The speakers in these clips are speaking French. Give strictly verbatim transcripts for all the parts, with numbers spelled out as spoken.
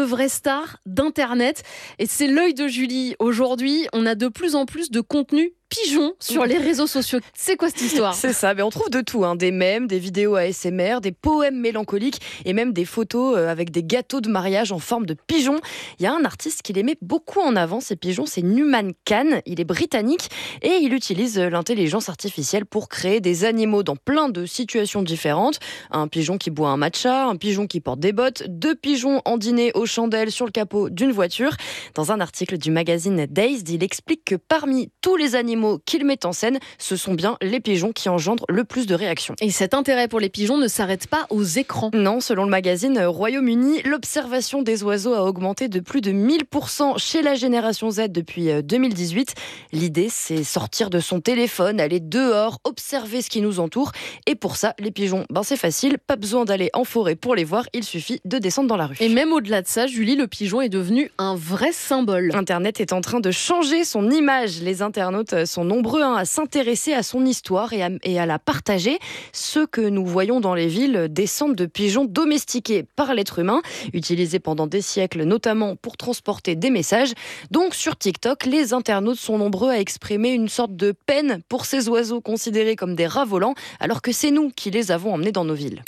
vraies stars d'Internet. Et c'est l'œil de Julie. Aujourd'hui, on a de plus en plus de contenu pigeons sur les réseaux sociaux. C'est quoi cette histoire ? C'est ça, mais on trouve de tout, hein. Des mèmes, des vidéos A S M R, des poèmes mélancoliques et même des photos avec des gâteaux de mariage en forme de pigeons. Il y a un artiste qui les met beaucoup en avant, ces pigeons, c'est Numan Khan. Il est britannique et il utilise l'intelligence artificielle pour créer des animaux dans plein de situations différentes. Un pigeon qui boit un matcha, un pigeon qui porte des bottes, deux pigeons en dîner aux chandelles sur le capot d'une voiture. Dans un article du magazine Dazed, il explique que parmi tous les animaux qu'il met en scène, ce sont bien les pigeons qui engendrent le plus de réactions. Et cet intérêt pour les pigeons ne s'arrête pas aux écrans. Non, selon le magazine Royaume-Uni, l'observation des oiseaux a augmenté de plus de mille pour cent chez la génération Z depuis deux mille dix-huit. L'idée, c'est sortir de son téléphone, aller dehors, observer ce qui nous entoure. Et pour ça, les pigeons, ben c'est facile, pas besoin d'aller en forêt pour les voir, il suffit de descendre dans la rue. Et même au-delà de ça, Julie, le pigeon est devenu un vrai symbole. Internet est en train de changer son image. Les internautes sont nombreux hein, à s'intéresser à son histoire et à, et à la partager. Ceux que nous voyons dans les villes descendent de pigeons domestiqués par l'être humain, utilisés pendant des siècles, notamment pour transporter des messages. Donc sur TikTok, les internautes sont nombreux à exprimer une sorte de peine pour ces oiseaux considérés comme des rats volants, alors que c'est nous qui les avons emmenés dans nos villes.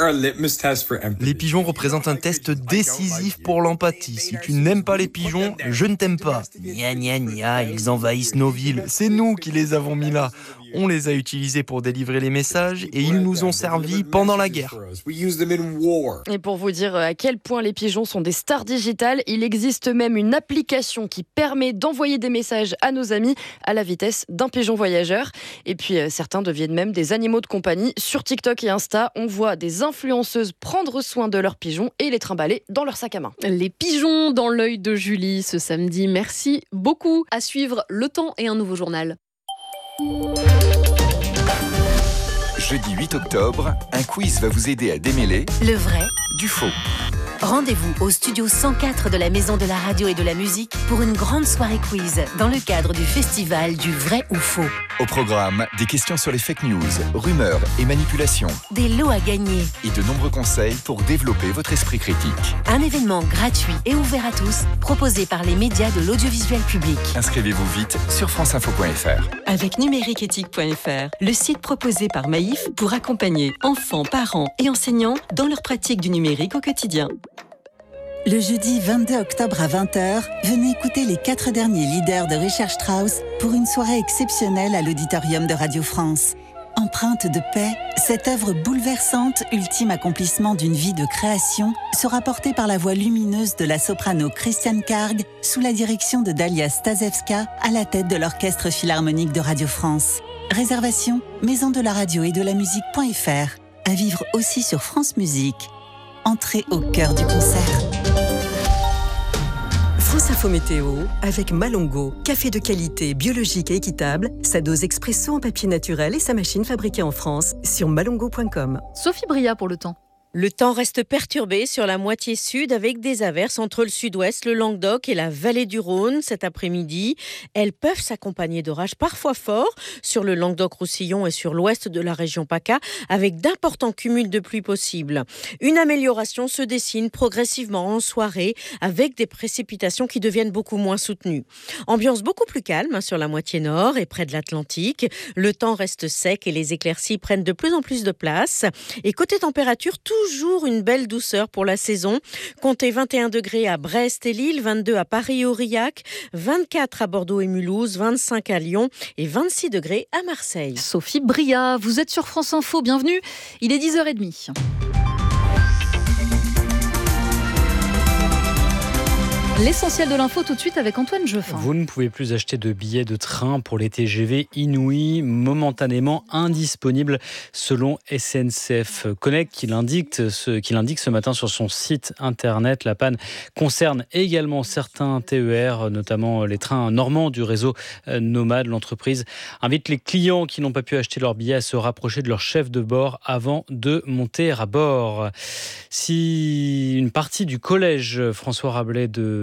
Les pigeons représentent un test décisif pour l'empathie. Si tu n'aimes pas les pigeons, je ne t'aime pas. Gna gna gna, ils envahissent nos villes. C'est nous qui les avons mis là. On les a utilisés pour délivrer les messages et ils nous ont servi pendant la guerre. Et pour vous dire à quel point les pigeons sont des stars digitales, il existe même une application qui permet d'envoyer des messages à nos amis à la vitesse d'un pigeon voyageur. Et puis certains deviennent même des animaux de compagnie. Sur TikTok et Insta, on voit des influenceuses prendre soin de leurs pigeons et les trimballer dans leur sac à main. Les pigeons dans l'œil de Julie ce samedi. Merci beaucoup. À suivre Le Temps et un nouveau journal. Jeudi huit octobre, un quiz va vous aider à démêler le vrai du faux. Rendez-vous au studio cent quatre de la Maison de la Radio et de la Musique pour une grande soirée quiz dans le cadre du festival du vrai ou faux. Au programme, des questions sur les fake news, rumeurs et manipulations. Des lots à gagner. Et de nombreux conseils pour développer votre esprit critique. Un événement gratuit et ouvert à tous, proposé par les médias de l'audiovisuel public. Inscrivez-vous vite sur franceinfo point f r. Avec numériqueéthique point f r, le site proposé par Maïf pour accompagner enfants, parents et enseignants dans leur pratique du numérique au quotidien. Le jeudi vingt-deux octobre à vingt heures, venez écouter les quatre derniers leaders de Richard Strauss pour une soirée exceptionnelle à l'Auditorium de Radio France. Empreinte de paix, cette œuvre bouleversante, ultime accomplissement d'une vie de création, sera portée par la voix lumineuse de la soprano Christiane Karg sous la direction de Dalia Stasevska à la tête de l'Orchestre Philharmonique de Radio France. Réservation, maison de la radio et de la musique.fr. À vivre aussi sur France Musique. Entrez au cœur du concert. France Info Météo avec Malongo, café de qualité, biologique et équitable, sa dose expresso en papier naturel et sa machine fabriquée en France sur malongo point com. Sophie Bria pour le temps. Le temps reste perturbé sur la moitié sud avec des averses entre le sud-ouest, le Languedoc et la vallée du Rhône cet après-midi. Elles peuvent s'accompagner d'orages parfois forts sur le Languedoc-Roussillon et sur l'ouest de la région PACA avec d'importants cumuls de pluie possibles. Une amélioration se dessine progressivement en soirée avec des précipitations qui deviennent beaucoup moins soutenues. Ambiance beaucoup plus calme sur la moitié nord et près de l'Atlantique. Le temps reste sec et les éclaircies prennent de plus en plus de place. Et côté température, tout Toujours une belle douceur pour la saison. Comptez vingt et un degrés à Brest et Lille, vingt-deux à Paris et Aurillac, vingt-quatre à Bordeaux et Mulhouse, vingt-cinq à Lyon et vingt-six degrés à Marseille. Sophie Bria, vous êtes sur France Info, bienvenue. Il est dix heures trente. L'essentiel de l'info tout de suite avec Antoine Jeffin. Vous ne pouvez plus acheter de billets de train pour les T G V Inouï, momentanément indisponibles selon S N C F Connect, qui l'indique ce, qui l'indique ce matin sur son site internet. La panne concerne également certains T E R, notamment les trains normands du réseau Nomade. L'entreprise invite les clients qui n'ont pas pu acheter leurs billets à se rapprocher de leur chef de bord avant de monter à bord. Si une partie du collège François Rabelais de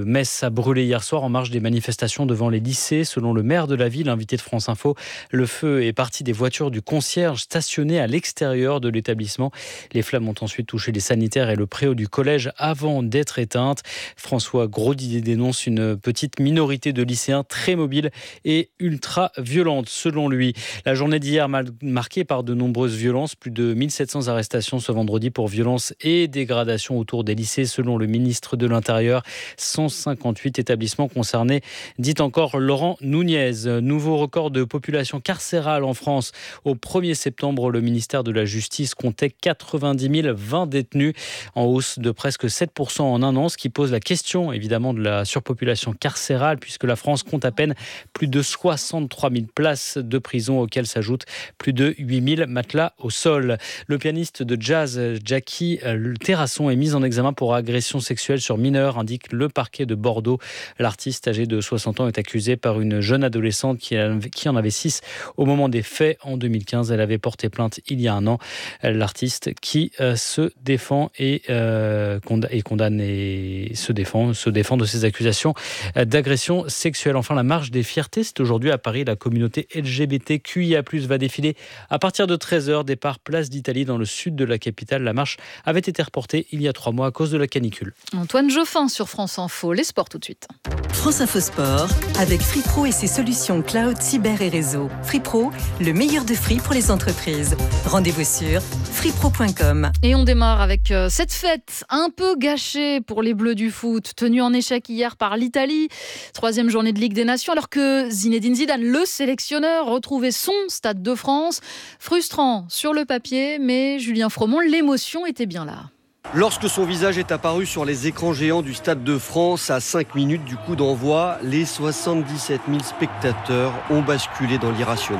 Metz a brûlé hier soir en marge des manifestations devant les lycées. Selon le maire de la ville, invité de France Info, le feu est parti des voitures du concierge stationnées à l'extérieur de l'établissement. Les flammes ont ensuite touché les sanitaires et le préau du collège avant d'être éteintes. François Grosdidier dénonce une petite minorité de lycéens très mobiles et ultra violente, selon lui. La journée d'hier marquée par de nombreuses violences, plus de mille sept cents arrestations ce vendredi pour violences et dégradations autour des lycées, selon le ministre de l'Intérieur. cent cinquante-huit établissements concernés, dit encore Laurent Nunez. Nouveau record de population carcérale en France. Au premier septembre, le ministère de la Justice comptait quatre-vingt-dix mille vingt détenus, en hausse de presque sept pour cent en un an, ce qui pose la question évidemment de la surpopulation carcérale, puisque la France compte à peine plus de soixante-trois mille places de prison, auxquelles s'ajoutent plus de huit mille matelas au sol. Le pianiste de jazz Jackie Terrasson est mis en examen pour agression sexuelle sur mineur, indique le parquet de Bordeaux. L'artiste âgé de soixante ans est accusé par une jeune adolescente qui en avait six au moment des faits en deux mille quinze. Elle avait porté plainte il y a un an. L'artiste qui euh, se défend et, euh, et condamne et se défend, se défend de ces accusations d'agression sexuelle. Enfin, la marche des fiertés, c'est aujourd'hui à Paris. La communauté L G B T Q I A plus, va défiler à partir de treize heures, départ place d'Italie dans le sud de la capitale. La marche avait été reportée il y a trois mois à cause de la canicule. Antoine Geoffin sur France Info. Les sports tout de suite. France Info Sport, avec Free Pro et ses solutions cloud, cyber et réseau. Free Pro, le meilleur de Free pour les entreprises. Rendez-vous sur free pro point com. Et on démarre avec cette fête un peu gâchée pour les Bleus du foot, tenue en échec hier par l'Italie. Troisième journée de Ligue des Nations, alors que Zinedine Zidane, le sélectionneur, retrouvait son Stade de France. Frustrant sur le papier, mais Julien Fromont, l'émotion était bien là. Lorsque son visage est apparu sur les écrans géants du Stade de France à cinq minutes du coup d'envoi, les soixante-dix-sept mille spectateurs ont basculé dans l'irrationnel.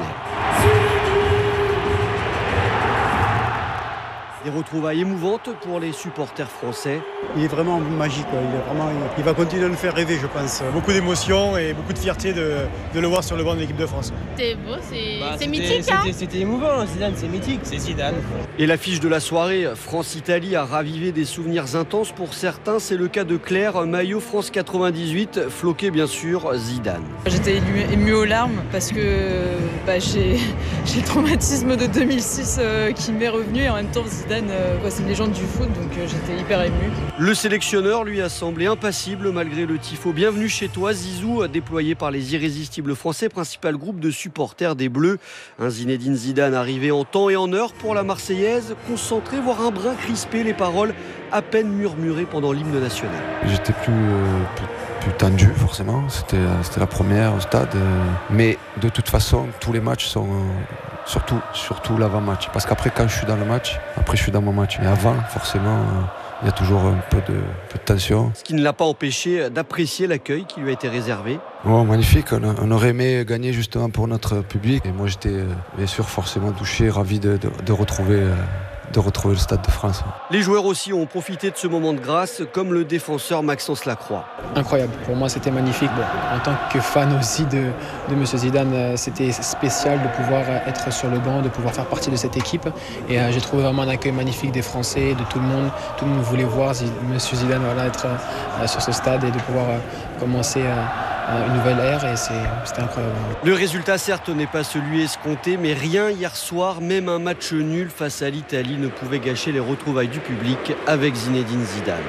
Des retrouvailles émouvantes pour les supporters français. Il est vraiment magique, quoi. Il, est vraiment, il va continuer à nous faire rêver, je pense. Beaucoup d'émotions et beaucoup de fierté de, de le voir sur le banc de l'équipe de France. C'était beau, c'est, bah, c'est c'était, mythique. C'était, hein c'était émouvant, Zidane, c'est mythique, c'est Zidane. Et l'affiche de la soirée, France-Italie, a ravivé des souvenirs intenses pour certains. C'est le cas de Claire, maillot France quatre-vingt-dix-huit, floqué bien sûr Zidane. J'étais émue aux larmes parce que bah, j'ai, j'ai le traumatisme de deux mille six euh, qui m'est revenu et en même temps Zidane, euh, quoi, c'est une légende du foot, donc euh, j'étais hyper émue. Le sélectionneur, lui, a semblé impassible malgré le tifo. Bienvenue chez toi, Zizou, déployé par les irrésistibles Français, principal groupe de supporters des Bleus. Un Zinedine Zidane arrivé en temps et en heure pour la Marseillaise, concentré, voire un brin crispé, les paroles à peine murmurées pendant l'hymne national. J'étais plus, euh, plus, plus tendu, forcément. C'était, c'était la première au stade. Euh, mais de toute façon, tous les matchs sont... Euh, surtout, surtout l'avant-match. Parce qu'après, quand je suis dans le match, après je suis dans mon match. Mais avant, forcément... Euh, il y a toujours un peu de, peu de tension. Ce qui ne l'a pas empêché d'apprécier l'accueil qui lui a été réservé. Oh, magnifique, on, a, on aurait aimé gagner justement pour notre public. Et moi j'étais bien sûr forcément touché, ravi de, de, de retrouver... de retrouver le Stade de France. Les joueurs aussi ont profité de ce moment de grâce, comme le défenseur Maxence Lacroix. Incroyable, pour moi c'était magnifique. Bon, en tant que fan aussi de, de M. Zidane, c'était spécial de pouvoir être sur le banc, de pouvoir faire partie de cette équipe. Et euh, j'ai trouvé vraiment un accueil magnifique des Français, de tout le monde. Tout le monde voulait voir M. Zidane voilà, être euh, sur ce stade et de pouvoir euh, commencer euh, une nouvelle ère et c'est, c'était incroyable. Le résultat certes n'est pas celui escompté, mais rien hier soir, même un match nul face à l'Italie ne pouvait gâcher les retrouvailles du public avec Zinedine Zidane.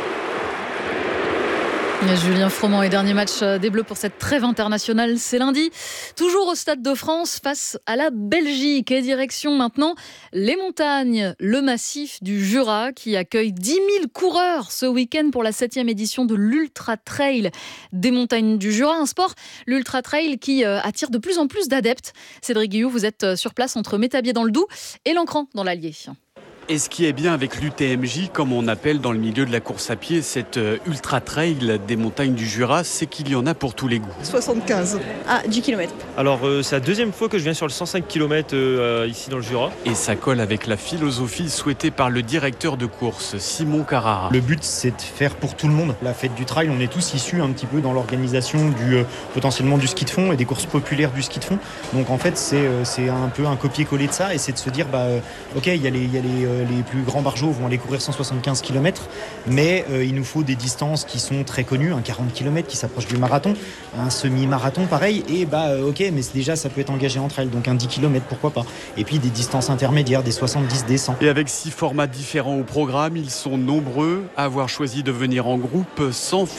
Julien Froment et dernier match des Bleus pour cette trêve internationale, c'est lundi. Toujours au Stade de France face à la Belgique. Et direction maintenant les montagnes, le massif du Jura qui accueille dix mille coureurs ce week-end pour la septième édition de l'Ultra Trail des montagnes du Jura. Un sport, l'Ultra Trail, qui attire de plus en plus d'adeptes. Cédric Guillou, vous êtes sur place entre Métabier dans le Doubs et L'Ancran dans l'Allier. Et ce qui est bien avec l'U T M J, comme on appelle dans le milieu de la course à pied, cette ultra trail des montagnes du Jura, c'est qu'il y en a pour tous les goûts. soixante-quinze. Ah, dix kilomètres. Alors euh, c'est la deuxième fois que je viens sur le cent cinq kilomètres euh, ici dans le Jura. Et ça colle avec la philosophie souhaitée par le directeur de course, Simon Carrara. Le but, c'est de faire pour tout le monde. La fête du trail, on est tous issus un petit peu dans l'organisation du euh, potentiellement du ski de fond et des courses populaires du ski de fond. Donc en fait, c'est, euh, c'est un peu un copier-coller de ça et c'est de se dire, bah, euh, ok, il y a les, il y a les euh, les plus grands barjots vont aller courir cent soixante-quinze kilomètres, mais euh, il nous faut des distances qui sont très connues, un quarante kilomètres qui s'approche du marathon, un semi-marathon pareil, et bah euh, ok, mais déjà ça peut être engagé entre elles, donc un dix kilomètres pourquoi pas, et puis des distances intermédiaires, des soixante-dix, des cent. Et avec six formats différents au programme, ils sont nombreux à avoir choisi de venir en groupe sans